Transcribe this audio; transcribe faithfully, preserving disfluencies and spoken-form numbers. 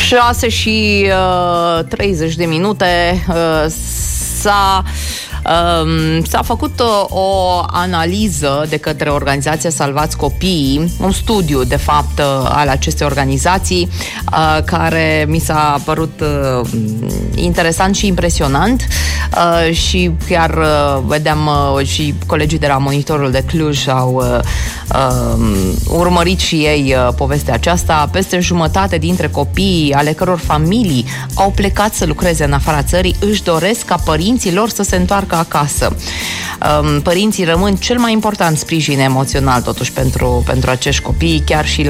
șase și uh, treizeci de minute uh, s-a Um, s-a făcut uh, o analiză de către organizația Salvați Copiii, un studiu de fapt uh, al acestei organizații uh, care mi s-a părut uh, interesant și impresionant uh, și chiar uh, vedeam uh, și colegii de la Monitorul de Cluj au uh, uh, urmărit și ei uh, povestea aceasta. Peste jumătate dintre copiii ale căror familii au plecat să lucreze în afara țării își doresc ca părinții lor să se întoarcă acasă. Părinții rămân cel mai important sprijin emoțional totuși pentru, pentru acești copii, chiar și